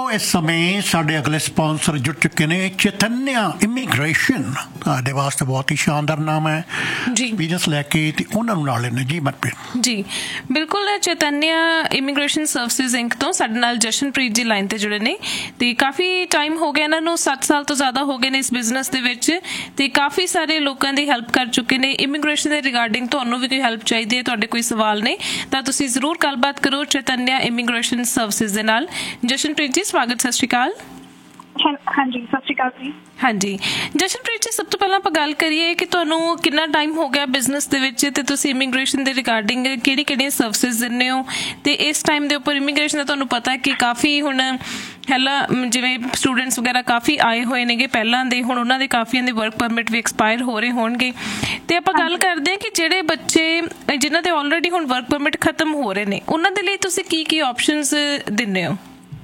इस समय साढ़े अगले स्पॉन्सर जुड़ चुके ने चैतन्य इमीग्रेशन साढ़े वास्ते बहुत ही शानदार नाम है जी बिजनेस लैके उन्होंने नाल लेने जी मनप्रीत जी बिल्कुल चैतन्य इमीग्रेशन सर्विसेज इंक तो साडे नाल जशनप्रीत जी लाइन ते जुड़े ने ते काफ़ी टाइम हो गया इन्हां नूं 7 साल तो ज़्यादा हो गए ने इस बिजनेस दे विच ते काफ़ी सारे लोगों की हेल्प कर चुके ने इमीग्रेशन के रिगार्डिंग तुहानूं भी कोई हेल्प चाहिए तुहाडे कोई सवाल ने तां तुसीं जरूर गलबात करो चैतन्य इमीग्रेशन सर्विसेज दे नाल। जशनप्रीत जी स्वागत सत श्री अकाल। हाँ जी सत श्री अकाल जी। हाँ जी जशनप्रीत जी सब तो पहला आपां गल करिए कि तुहानूं कितना टाइम हो गया बिजनेस दे विच ते तुसीं इमीग्रेशन दे रिगार्डिंग किहड़ी सर्विसेज दिंदे हो ते इस टाइम दे उपर इमीग्रेशन दा तुहानूं पता है कि काफ़ी हुण हैला जिवें स्टूडेंट्स वगैरह काफ़ी आए हुए नेगे पहलां दे हुण उन्हां दे काफ़ियां दे वर्क परमिट भी एक्सपायर हो रहे होणगे ते आपां गल करदे हां कि जिहड़े बच्चे जिन्हां दे ऑलरेडी हुण वर्क परमिट खत्म हो रहे ने उन्हां दे लई तुसीं की ऑप्शनस दिंदे हो?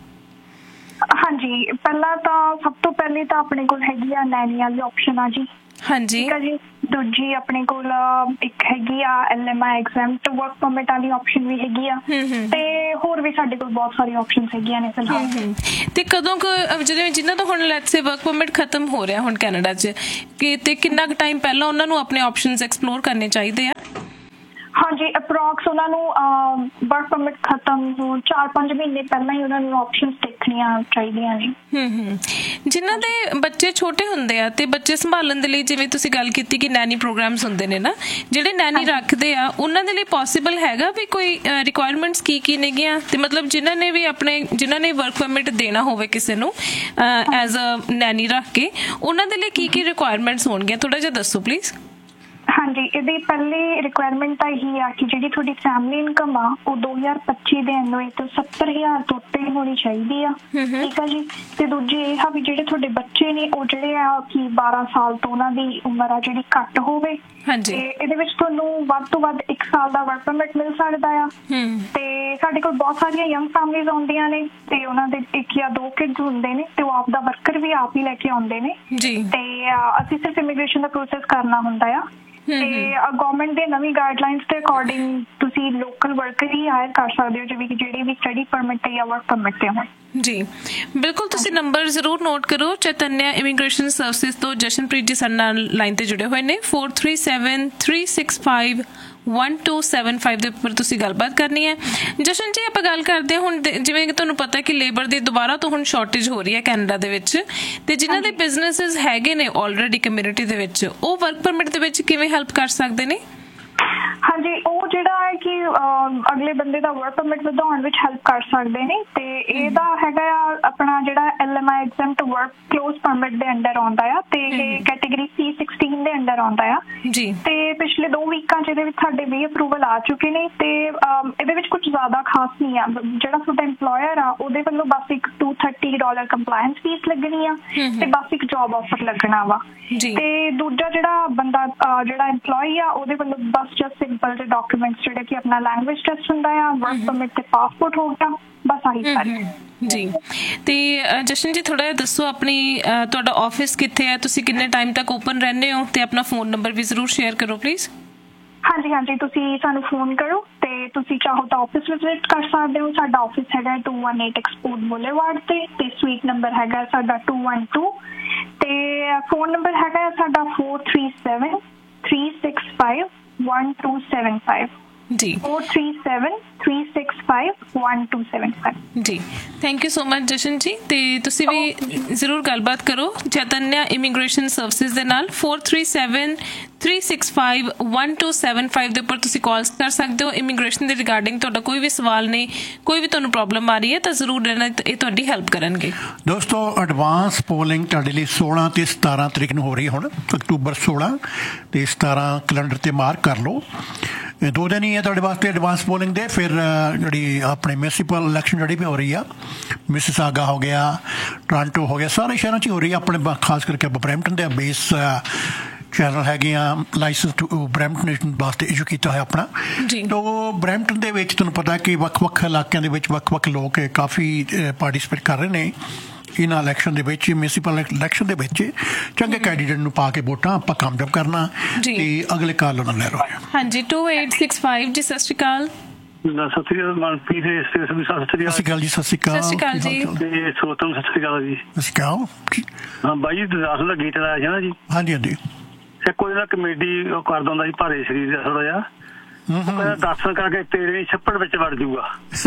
हाँ जी पहला तो सब तो पहले तो अपने कोल हैगी आ नैनी वाली ऑप्शन आ जी। हाँ जी ठीक है जी। दूजी अपने कोल एक हैगी आ LMI एग्जैम्प्ट वर्क परमिट वाली ऑप्शन भी हैगी आ ते होर भी साडे कोल बहुत सारी ऑप्शनस हैगियां ने फिलहाल। ते कदों जिन्हां दा हुण लेट्स से वर्क परमिट खत्म हो रहा हुण कैनेडा च कि ते कितना टाइम पहला उन्हां नूं अपने ऑप्शनस एक्सप्लोर करने चाहिए आ? हाँ जी अप्रॉक्स उन्होंने वर्क परमिट खत्म हो 4-5 महीने पहला ही उन्होंने ऑप्शनस देखनियां चाहिए ने। जिन्हां दे बच्चे छोटे हुंदे आ ते बच्चे संभालण दे लई जिवें तुसीं गल कीती कि नैनी प्रोग्राम्स हुंदे ने ना जिहड़े नैनी रखदे आ उन्हां दे लई पॉसिबल हैगा भी कोई रिक्वायरमेंट्स की नेगियां ते मतलब जिन्हां ने भी अपने जिन्हां ने वर्क परमिट देना होवे किसे नूं एज अ नैनी रख के उन्हां दे लई की रिक्वायरमेंट्स होणगीਆਂ थोड़ा जिहा दस्सो प्लीज़। हाँ जी ये पहली रिक्वायरमेंट तो यही आ कि जी थोड़ी फैमिली इनकम आ वो 2025 के एंड तो 70,000 तो उत्ते होनी चाहिए आ। ठीक है जी। ते दूजी ये है भी जेडे थोड़े बच्चे ने वो जेडे आ कि 12 साल तो उन्हां दी उम्र आ जेडी घट होवे ते इहदे विच तुहानूं वध तो वध 1 साल दा वर्क परमिट मिल सकदा आ ते साडे कोल बहुत सारियां यंग फैमिलीज आउंदियां ने ते उन्हां दे 1 या 2 किड्स हुंदे ने ते वो आप दा वर्कर भी आप ही लेके आउंदे ने ते असि सिर्फ इमीग्रेशन दा प्रोसेस करना हुंदा आ ते गवर्नमेंट दे नवी गाइडलाइंस के अकॉर्डिंग तुसी लोकल वर्कर ही हायर कर सकते हो जिवें कि जेडी भी स्टडी परमिट या वर्क परमिट ते होण। जी बिल्कुल तुसी नंबर जरूर नोट करो चैतन्य इमीग्रेशन सर्विसेज तो जशनप्रीत जी साडे नाल लाइन ते जुड़े हुए ने 4373651275 ਦੇ ਉੱਪਰ ਤੁਸੀਂ ਗੱਲਬਾਤ ਕਰਨੀ ਹੈ। ਜਸ਼ਨ ਜੀ ਆਪਾਂ ਗੱਲ ਕਰਦੇ ਹਾਂ ਹੁਣ ਜਿਵੇਂ ਕਿ ਤੁਹਾਨੂੰ ਪਤਾ ਕਿ ਲੇਬਰ ਦੀ ਦੁਬਾਰਾ ਤੋਂ ਹੁਣ ਸ਼ਾਰਟੇਜ ਹੋ ਰਹੀ ਹੈ ਕੈਨੇਡਾ ਦੇ ਵਿੱਚ ਤੇ ਜਿਨ੍ਹਾਂ ਦੇ ਬਿਜ਼ਨੈਸਸ ਹੈਗੇ ਨੇ ਆਲਰੇਡੀ ਕਮਿਊਨਿਟੀ ਦੇ ਵਿੱਚ ਉਹ ਵਰਕ ਪਰਮਿਟ ਦੇ ਵਿੱਚ ਕਿਵੇਂ ਹੈਲਪ ਕਰ ਸਕਦੇ ਨੇ? हाँ जी वो जिहड़ा है कि अगले बंदे दा वर्क परमिट वधाउण विच हेल्प कर सकदे ने ते इहदा हैगा अपना जिहड़ा LMI एग्जैम्प्ट वर्क क्लोज परमिट दे अंडर आउंदा आ ते कैटेगरी C16 दे अंडर आउंदा आ जी ते पिछले 2 वीकां जिहदे विच साडे भी अप्रूवल आ चुके ने ते इहदे विच कुछ ज़्यादा खास नहीं आ जिहड़ा साडा एम्प्लॉयर आ ओहदे वल्लों बस एक $230 कंप्लायंस फीस लगनी आ ते बस एक जॉब ऑफर लगना वा ते दूजा जिहड़ा बंदा जिहड़ा एम्प्लॉई आ ओहदे वल्लों बस जस्ट सिंपल जे डॉक्यूमेंट्स जिहड़े कि अपना लैंग्वेज टेस्ट हुंदा आ वर्क परमिट ते पासपोर्ट हो गया बस आही सारी जी। ते जशन जी थोड़ा दसो अपनी तुहाडा ऑफिस कित्थे है तुसी किन्ने टाइम तक ओपन रहंदे हो ते अपना फोन नंबर भी जरूर शेयर करो प्लीज़। हाँ जी तुसी सानू फोन करो ते तुसी चाहो तो ऑफिस विजिट कर सकते हो। साडा ऑफिस हैगा 218 एक्सपोर्ट बुलेवार्ड ते स्वीट नंबर हैगा साडा 212 ते फोन नंबर हैगा साडा 4373651275 जी 4373651275 जी। थैंक यू सो मच जशन जी ते तुसी भी जरूर गलबात करो चैतन्य इमीग्रेशन सर्विसेज दे नाल 4373651275 ਦੇ ਉੱਪਰ ਤੁਸੀਂ ਕਾਲ ਕਰ ਸਕਦੇ ਹੋ ਇਮੀਗ੍ਰੇਸ਼ਨ ਦੇ ਰਿਗਾਰਡਿੰਗ ਤੁਹਾਡਾ ਕੋਈ ਵੀ ਸਵਾਲ ਨਹੀਂ ਕੋਈ ਵੀ ਤੁਹਾਨੂੰ ਪ੍ਰੋਬਲਮ ਆ ਰਹੀ ਹੈ ਤਾਂ ਜ਼ਰੂਰ ਇਹ ਤੁਹਾਡੀ ਹੈਲਪ ਕਰਨਗੇ। ਦੋਸਤੋ ਐਡਵਾਂਸ ਪੋਲਿੰਗ ਤੁਹਾਡੇ ਲਈ 16 ਤੇ 17 ਤਰੀਕ ਨੂੰ ਹੋ ਰਹੀ ਹੈ ਹੁਣ ਅਕਤੂਬਰ 16 ਤੇ 17 ਕੈਲੰਡਰ ਤੇ ਮਾਰਕ ਕਰ ਲਓ 2 ਦਿਨ ਹੀ ਹੈ ਤੁਹਾਡੇ ਵਾਸਤੇ ਐਡਵਾਂਸ ਪੋਲਿੰਗ ਦੇ। ਫਿਰ ਜਿਹੜੀ ਆਪਣੇ ਮਿਊਨਿਸਪਲ ਇਲੈਕਸ਼ਨ ਜਿਹੜੀ ਵੀ ਹੋ ਰਹੀ ਆ ਮਿਸਿਸਾਗਾ ਹੋ ਗਿਆ ਟੋਰਾਂਟੋ ਹੋ ਗਿਆ ਸਾਰੇ ਸ਼ਹਿਰਾਂ 'ਚ ਹੋ ਰਹੀ ਆ ਆਪਣੇ ਖਾਸ ਕਰਕੇ ਬਰੈਂਪਟਨ ਦੇ ਬੇਸ ਚੈਨਲ ਹੈਗੇ ਆ ਲਾਇਸੈਂਸ ਬਰੈਂਪਟਨ ਵਾਸਤੇ ਇਸ਼ੂ ਕੀਤਾ ਹੋਇਆ ਆਪਣਾ ਤੋ ਬਰੈਂਪਟਨ ਦੇ ਵਿੱਚ ਤੁਹਾਨੂੰ ਪਤਾ ਕਿ ਵੱਖ-ਵੱਖ ਇਲਾਕਿਆਂ ਦੇ ਵਿੱਚ ਵੱਖ-ਵੱਖ ਲੋਕ ਕਾਫੀ ਪਾਰਟੀਸਪੇਟ ਕਰ ਰਹੇ ਨੇ ਇਹਨਾਂ ਇਲੈਕਸ਼ਨ ਦੇ ਵਿੱਚ ਮਿਊਨਿਸਪਲ ਇਲੈਕਸ਼ਨ ਦੇ ਵਿੱਚ ਚੰਗੇ ਕੈਂਡੀਡੇਟ ਨੂੰ ਪਾ ਕੇ ਵੋਟਾਂ ਆਪਾਂ ਕਾਮਯਾਬ ਕਰਨਾ ਤੇ ਅਗਲੇ ਕਾਲ ਉਹਨਾਂ ਲੈ ਰਹੇ। ਹਾਂਜੀ 2865 ਜੀ ਸਤਿ ਸ਼੍ਰੀ ਅਕਾਲ। ਸਤਿ ਸ਼੍ਰੀ ਅਕਾਲ ਮਨਪ੍ਰੀਤ ਵੀ ਸਤਿ ਸ਼੍ਰੀ ਸਤਿ ਸ਼੍ਰੀ ਅਕਾਲ ਜੀ। ਸਤਿ ਸ਼੍ਰੀ ਅਕਾਲ। ਸਤਿ ਸ਼੍ਰੀ ਅਕਾਲ ਜੀ। ਤੇ ਸਰੋਤਾਂ ਨੂੰ ਸਤਿ ਸ਼੍ਰੀ ਅਕਾਲ ਜੀ। ਸਤਿ ਸ਼੍ਰੀ ਅਕਾਲ। ਹਾਂ ਬਾਈ ਜੀ ਦਰਦਾਸ ਦਾ ਗੀਤ ਲਾਇਆ ਸੀ ਨਾ ਜੀ। ਹਾਂਜੀ ਹਾਂਜੀ। ਇੱਕ ਕੋਈ ਨਾ ਕਮੇਡੀ ਉਹ ਕਰਦਾ ਹੁੰਦਾ ਸੀ ਭਾਰੇ ਸਰੀਰ ਦਾ ਥੋੜਾ ਜਿਹਾ, ਕਹਿੰਦਾ ਦਰਸ਼ਨ ਕਰਕੇ ਤੇਰੇ ਛੱਪੜ ਵਿੱਚ ਵੜ ਜੂਗਾ।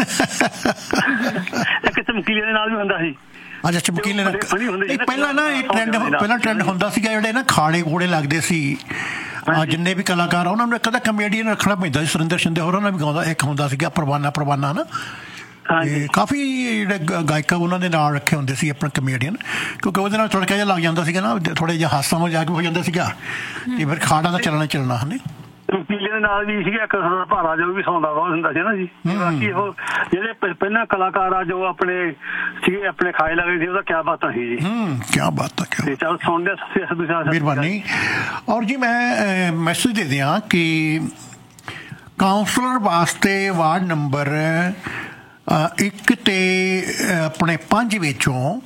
ਇੱਕ ਚਮਕੀਲੇ ਦੇ ਨਾਲ ਵੀ ਹੁੰਦਾ ਸੀ। ਅੱਛਾ ਚਮਕੀਲੇ ਨਾਲ ਪਹਿਲਾਂ ਨਾ ਇਹ ਟ੍ਰੈਂਡ ਹੁੰਦਾ ਸੀਗਾ, ਜਿਹੜੇ ਨਾ ਖਾੜੇ ਖੂੜੇ ਲੱਗਦੇ ਸੀ ਜਿੰਨੇ ਵੀ ਕਲਾਕਾਰ ਉਹਨਾਂ ਨੂੰ ਇੱਕ ਤਾਂ ਕਮੇਡੀਅਨ ਰੱਖਣਾ ਪੈਂਦਾ ਸੀ। ਸੁਰਿੰਦਰ ਸ਼ਿੰਦੇ ਹੋਰਾਂ ਨਾਲ ਵੀ ਗਾਉਂਦਾ ਇੱਕ ਹੁੰਦਾ ਸੀਗਾ ਪਰਵਾਨਾ ਨਾ, ਕਾਫੀ ਜਿਹੜੇ ਗਾਇਕਾਂ ਉਹਨਾਂ ਦੇ ਨਾਲ ਰੱਖੇ ਹੁੰਦੇ ਸੀ ਆਪਣੇ ਕਮੇਡੀਅਨ, ਕਿਉਂਕਿ ਉਹਦੇ ਨਾਲ ਥੋੜ੍ਹਾ ਜਿਹਾ ਲੱਗ ਜਾਂਦਾ ਸੀਗਾ ਨਾ, ਥੋੜ੍ਹੇ ਜਿਹਾ ਹਾਸਾ ਮਜ਼ਾਕ ਹੋ ਜਾਂਦਾ ਸੀਗਾ ਤੇ ਫਿਰ ਖਾੜਾ ਦਾ ਚੱਲਣਾ ਹਨੇ। ਚਮਕੀਲੇ ਦੇ ਨਾਲ ਵੀ ਸੀਗਾ ਇੱਕ ਭਾਰਾ ਜੋ ਵੀ ਸੌਂਦਾ ਬਹੁਤ ਹੁੰਦਾ ਸੀ ਨਾ ਜੀ। ਬਾਕੀ ਉਹ ਜਿਹੜੇ ਪਹਿਲਾਂ ਕਲਾਕਾਰ ਆ ਜੋ ਆਪਣੇ ਸੀਗੇ ਆਪਣੇ ਖਾਏ ਲੱਗਦੇ ਸੀ, ਉਹਦਾ ਕਿਆ ਬਾਤਾਂ ਸੀ ਜੀ। ਕਿਆ ਬਾਤ ਹੈ। ਚਲ ਸੁਣਦੇ ਮਿਹਰਬਾਨੀ। ਔਰ ਜੀ ਮੈਂ ਮੈਸੇਜ ਦੇ ਦਿਆਂ ਕਿ ਕਾਉਂਸਲਰ ਵਾਸਤੇ ਵਾਰਡ ਨੰਬਰ 1 ਤੇ ਆਪਣੇ 5 ਵਿੱਚੋਂ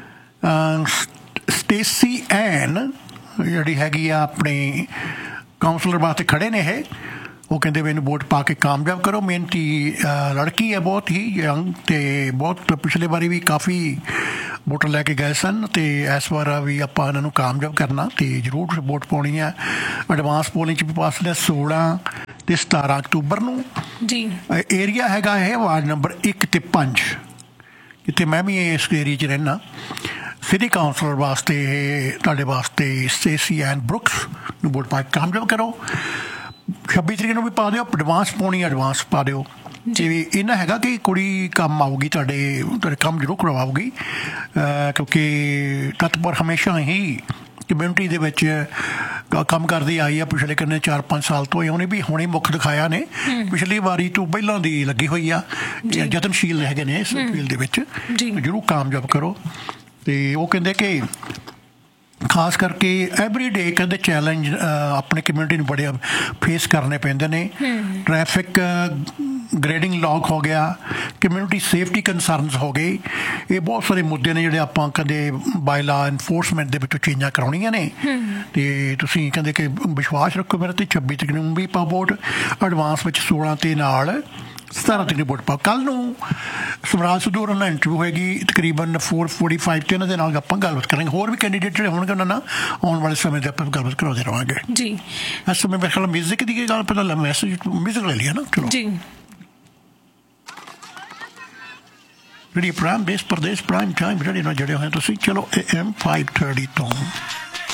ਸਟੇਸੀ ਐਨ ਜਿਹੜੀ ਹੈਗੀ ਆ ਆਪਣੇ ਕਾਉਂਸਲਰ ਵਾਸਤੇ ਖੜੇ ਨੇ ਇਹ। ਉਹ ਕਹਿੰਦੇ ਵੀ ਇਹਨੂੰ ਵੋਟ ਪਾ ਕੇ ਕਾਮਯਾਬ ਕਰੋ। ਮਿਹਨਤੀ ਲੜਕੀ ਹੈ, ਬਹੁਤ ਹੀ ਯੰਗ, ਅਤੇ ਬਹੁਤ ਪਿਛਲੇ ਵਾਰੀ ਵੀ ਕਾਫੀ ਵੋਟਰ ਲੈ ਕੇ ਗਏ ਸਨ, ਅਤੇ ਇਸ ਵਾਰ ਵੀ ਆਪਾਂ ਇਹਨਾਂ ਨੂੰ ਕਾਮਯਾਬ ਕਰਨਾ ਅਤੇ ਜ਼ਰੂਰ ਵੋਟ ਪਾਉਣੀ ਹੈ। ਐਡਵਾਂਸ ਪੋਲਿੰਗ 'ਚ ਵੀ ਪਾਸ ਨੇ 16 ਅਤੇ 17 ਅਕਤੂਬਰ ਨੂੰ ਜੀ। ਏਰੀਆ ਹੈਗਾ ਇਹ ਵਾਰਡ ਨੰਬਰ 1 ਤੇ 5, ਜਿੱਥੇ ਮੈਂ ਵੀ ਇਸ ਏਰੀਏ 'ਚ ਰਹਿਣਾ। ਸਿਟੀ ਕਾਉਂਸਲਰ ਵਾਸਤੇ ਤੁਹਾਡੇ ਵਾਸਤੇ ਸਟੇਸੀ ਐਨ ਬਰੁਕਸ ਨੂੰ ਵੋਟ ਪਾ ਕੇ ਕਾਮਯਾਬ ਕਰੋ। 26 ਤਰੀਕ ਨੂੰ ਵੀ ਪਾ ਦਿਓ। ਐਡਵਾਂਸ ਪਾਉਣੀ ਐਡਵਾਂਸ ਪਾ ਦਿਓ। ਜਿਵੇਂ ਇਹਨਾਂ ਹੈਗਾ ਕਿ ਕੁੜੀ ਕੰਮ ਆਊਗੀ, ਤੁਹਾਡੇ ਕੰਮ ਜ਼ਰੂਰ ਕਰਵਾਊਗੀ, ਕਿਉਂਕਿ ਤਤਪਰ ਹਮੇਸ਼ਾ ਹੀ ਕਮਿਊਨਿਟੀ ਦੇ ਵਿੱਚ ਕੰਮ ਕਰਦੀ ਆਈ ਆ ਪਿਛਲੇ ਕਿੰਨੇ 4-5 ਸਾਲ ਤੋਂ। ਉਹਨੇ ਵੀ ਹੁਣੇ ਮੁੱਖ ਦਿਖਾਇਆ ਨੇ, ਪਿਛਲੀ ਵਾਰੀ ਤੋਂ ਪਹਿਲਾਂ ਦੀ ਲੱਗੀ ਹੋਈ ਆ, ਯਤਨਸ਼ੀਲ ਹੈਗੇ ਨੇ ਇਸ ਫੀਲਡ ਦੇ ਵਿੱਚ। ਜ਼ਰੂਰ ਕਾਮਯਾਬ ਕਰੋ। ਅਤੇ ਉਹ ਕਹਿੰਦੇ ਕਿ ਖਾਸ ਕਰਕੇ ਐਵਰੀ ਡੇ ਕਹਿੰਦੇ ਚੈਲੰਜ ਆਪਣੇ ਕਮਿਊਨਿਟੀ ਨੂੰ ਬੜੇ ਫੇਸ ਕਰਨੇ ਪੈਂਦੇ ਨੇ। ਟ੍ਰੈਫਿਕ ਗ੍ਰੇਡਿੰਗ ਲੌਗ ਹੋ ਗਿਆ, ਕਮਿਊਨਿਟੀ ਸੇਫਟੀ ਕੰਸਰਨਸ ਹੋ ਗਏ। ਇਹ ਬਹੁਤ ਸਾਰੇ ਮੁੱਦੇ ਨੇ ਜਿਹੜੇ ਆਪਾਂ ਕਦੇ ਬਾਈ ਲਾ ਇਨਫੋਰਸਮੈਂਟ ਦੇ ਵਿੱਚੋਂ ਚੇਂਜਾਂ ਕਰਾਉਣੀਆਂ ਨੇ। ਅਤੇ ਤੁਸੀਂ ਕਹਿੰਦੇ ਕਿ ਵਿਸ਼ਵਾਸ ਰੱਖੋ ਮੇਰੇ 'ਤੇ। 26 ਤਰੀਕ ਨੂੰ ਵੀ ਪਾਓ ਵੋਟ, ਐਡਵਾਂਸ ਵਿੱਚ 16 ਤੇ ਨਾਲ 17 ਤਰੀਕ ਨੂੰ ਵੋਟ ਪਾਓ। ਕੱਲ੍ਹ ਨੂੰ ਸਮਰਾਜ ਸੰਧੂ ਨਾਲ ਇੰਟਰਵਿਊ ਹੋਏਗੀ ਤਕਰੀਬਨ 4:45 'ਤੇ। ਇਹਨਾਂ ਦੇ ਨਾਲ ਆਪਾਂ ਗੱਲਬਾਤ ਕਰਾਂਗੇ। ਹੋਰ ਵੀ ਕੈਂਡੀਡੇਟ ਜਿਹੜੇ ਹੋਣਗੇ ਉਹਨਾਂ ਨਾਲ ਆਉਣ ਵਾਲੇ ਸਮੇਂ 'ਤੇ ਆਪਾਂ ਗੱਲਬਾਤ ਕਰਾਉਂਦੇ ਰਹਾਂਗੇ ਜੀ। ਇਸ ਸਮੇਂ ਮੇਰੇ ਖਿਆਲ ਮਿਊਜ਼ਿਕ ਦੀ ਗੱਲ ਪਹਿਲਾਂ ਮੈਸੇਜ ਮਿਊਜ਼ਿਕ ਲੈ ਲਿਆ ਨਾ। ਚਲੋ ਜੀ। ਜਿਹੜੀ prime base Pradesh prime time ਜਿਹੜੇ ਨਾਲ ਜੁੜੇ ਹੋਏ ਤੁਸੀਂ। ਚਲੋ AM 530 ਤੋਂ